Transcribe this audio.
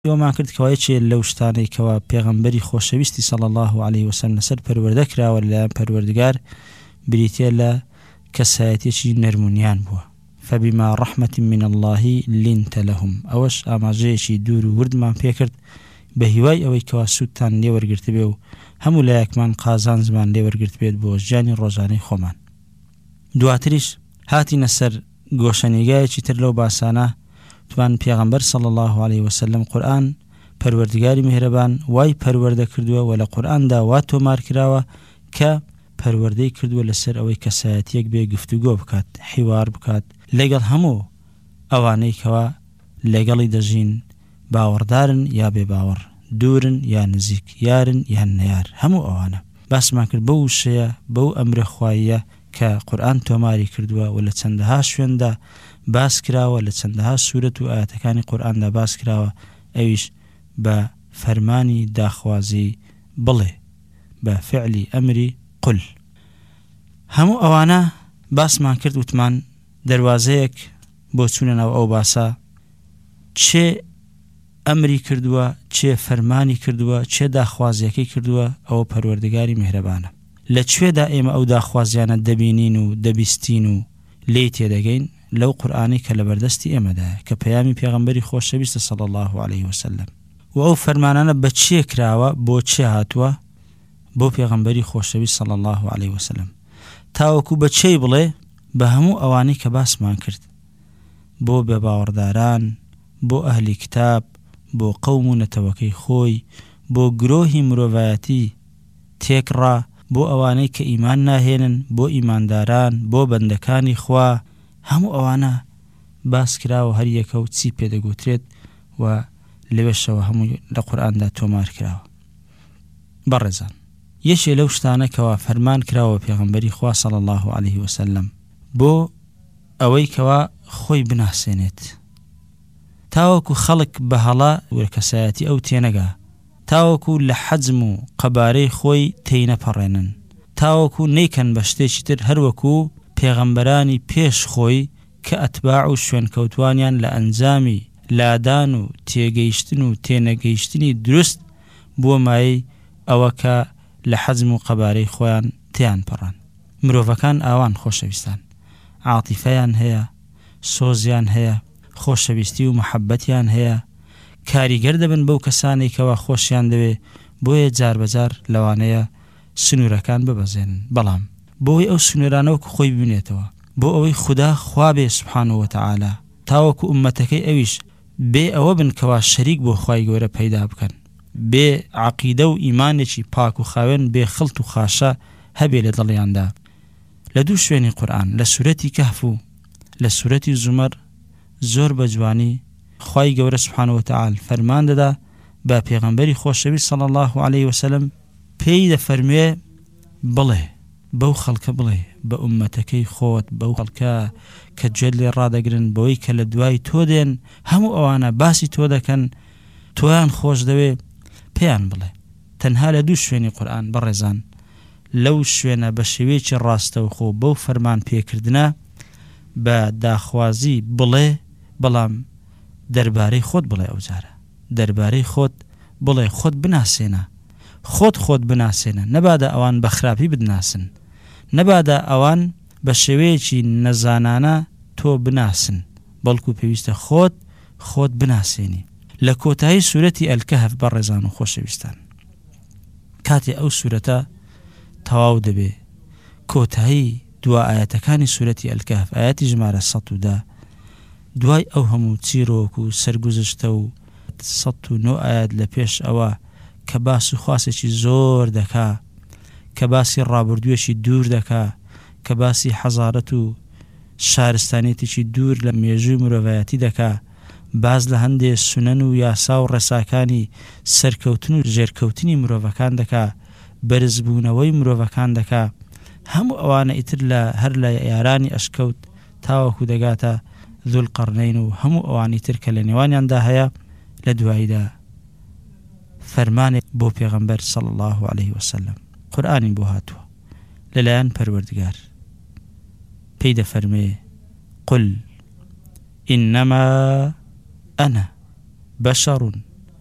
ما کرد کەوایەکی لەو شتانەی کەوا پێغەمبەری خۆشەویستی صلی الله عليه وسلم لەسەر پەروەردە کراوە لەلایەن پەروەردگار بریتێ لە کەسایەتێکی نەرمونیان بووە. فبما رحمة من الله لنت لهم ئەوەش ئاماژەیەکی دوور و وردمان پێکرد بە هیوای ئەوەی کەوا سوودتان لێوەرگرت بێ و هەموو لایەکمان قازان زمان لێوەرگرت بێت بۆ ژیانی ڕۆژانەی خۆمان. دواتریش هاتینە سەر گۆشەنیگایەکی تر لەو باسانە توان پێغەمبەر صلی الله عليه وسلم قورآن پەروەردگاری میهرەبان وای پەروەردە کردووە و لە قورآندا وا تۆمار کراوە کە پەروەردەی کردووە لەسەر ئەوەی کەسایەتیەک بێ گفتوگۆ بکات، حیوار بکات لەگەڵ هەموو ئەوانەی کەوا لەگەڵی دەژین، باوەڕدارن یا بێ باوەڕ، دوورن یا نزیک، یارن یا نەیار، هەموو ئەوانە باسمان کرد بەو وشەیە بەو ئەمرە خواییە کە قورآن تۆماری کردووە و لە چەندەها شوێندا باس کراوە، لە چەندەها سوورەت و ئاەتەکانی قورآندا باس کراوە، ئەویش بە فەرمانی داخوازی بڵێ، بە فعلی ئەمری قل. هەموو ئەوانە باسمان کرد وتمان دەواازەیەک بۆ چوونەوە ئەو باسە چێ ئەمری کردووە، چێ فەرمانی کردووە، چێ داخوازیەکەی کردووە، ئەوە پەروەردگاری میهرەبانە. لەکوێدا ئێمە ئەو داخوازیانە دەبینین و دەبیستین و لێی تێدەگەین؟ لەو قورآانی کە لە بەردەستی ئێمەدایە کە پەیامی پێغەمبەری خۆشەویستە صلی الله عليه وسلم. و ئەو فەرمانانە بە چێ کراوە، بۆ چێ هاتووە؟ بۆ پێغەمبەری خۆشەویست صلی الله عليه وسلم، تاوەکو بە چێی بڵێ؟ بە هەموو ئەوانەی کە باسمان کرد، بۆ بە باوەڕداران، بۆ ئەهلی کتاب، بۆ قەوم و نەتەوەکەی خۆی، بۆ گرۆهی مرۆڤایەتی تێکڕا، بۆ ئەوانەی کە ئیمان ناهێنن، بۆ ئیمانداران، بۆ بەندەکانی خوا، هەموو ئەوانە باس کراوە هەر یەکە و چی پێدەگوترێت و لەوێشەوە هەموو لە قورئاندا تۆمار کراوە. بەڕێزان، یەکێ لەو شتانە کەوا فەرمان کراوە پێغەمبەری خوا صلی الله عليه وسلم بۆ ئەوەی کەوا خۆی بناسێنێت، تاوەکو خەڵک بە هەڵا وەرکەسایەتی ئەو تێنەگا، تاوەکو لە حەجم و قەبارەی خۆی تێینەپەڕێنن، تاوەکو نەیکەن بە شتێکی تر هەروەکو پێغەمبەرانی پێش خۆی کە ئەتباع و شوێنکەوتوانیان لە ئەنجامی لادان و تێگەیشتن و تێنەگەیشتنی دروست بۆ مای ئەوە کە لە حەجم و قەبارەی خۆیان تیان پەڕان. مرۆڤەکان ئاوان خۆشەویستان، عاتیفەیان هەیە، سۆزیان هەیە، خۆشەویستی و محەبەتیان هەیە، کاریگەر دەبن بەو کەسانەی کەوا خۆشیان دەوێ، بۆیە جار بەجار لەوانەیە سنوورەکان ببەزێنن، بەڵام بۆی ئەو سنوورانەوەکو خۆی ببینێتەوە، بۆ ئەوەی خوددا خوا بێ سبحانه وتعالى، تاوەکو ئومەتەکەی ئەویش بێ ئەوە بن کەوا شەریک بۆ خوای گەورە پەیدا بکەن، بێ عەقیدە و ئیمانێکی پاک و خاوێن، بێ خڵت و خاشە هەبێ لە دڵیاندا. لە دوو شوێنی قورئان، لە سورەتی کەهف و لە سورەتی زومەر، زۆر بە جوانی خوای گەورە سبحانه وتعالى فەرمان دەدا بە پێغەمبەری خۆشەویست صلی الله عليه وسلم، پێی دەفەرموێ بڵێ بەو خەڵکە، بڵێ بە ئومەتەکەی خۆت، بەو خەڵکە کە گوێت لێ ڕادەگرن، بەوەی کە لە دوای تۆ دێن، هەموو ئەوانە باسی تۆ دەکەن، تۆیان خۆش دەوێ، پێیان بڵێ. تەنها لە دوو شوێنی قورئان بەڕێزان، لەو شوێنە بە شێوەیەکی ڕاستەوخۆ بەو فەرمان پێکردنە بە داخوازی بڵێ، بەڵام دەربارەی خۆت بڵێ، ئەو جارە دەربارەی خۆت بڵێ، خۆت بناسێنە، خۆت بناسێنە، نەبادە ئەوان بە خراپی بدناسن، نەبادە ئەوان بە شێوەیەکی نەزانانە تۆ بناسن، بەڵکو پێویستە خۆت بناسێنی. لە کۆتایی سورەتی ئەلکەهف بەڕێزان و خۆشەویستان، کاتێ ئەو سورەتە تەواو دەبێ، کۆتایی دوا ئاەتەکانی سورەتی ئەلکەهف، ئاەتی ژمارە 110، دوای ئەو هەموو چیرۆک و سەرگوزشتە و 109 ئاەت لە پێش ئەوە کە باس و خواسێکی زۆر دەکا، کە باسی ڕابردوویەکی دوور دەکا، کە باسی حەزارەت و شارستانێتێکی دوور لە مێژووی مرۆڤایەتی دەکا، باز لە هەندێک سونەن و یاسا و ڕێساکانی سەرکەوتن و ژێرکەوتنی مرۆڤەکان دەکا، بەرزبوونەوەی مرۆڤەکان دەکا، هەموو ئەوانە ئیتر لە هەر لە یارانی ئەشکەوت تاوەکو دەگاتە ذوالقەرنەین و هەموو ئەوانی تر کە لە نێوانیاندا هەیە. لە دواییدا فەرمانێک بۆ پێغەمبەر صلی الله عليه وسلم، قورئانی بۆ هاتووە لەلایەن پەروەردگار، پێی دەفەرمێ قل إنما أنا بشر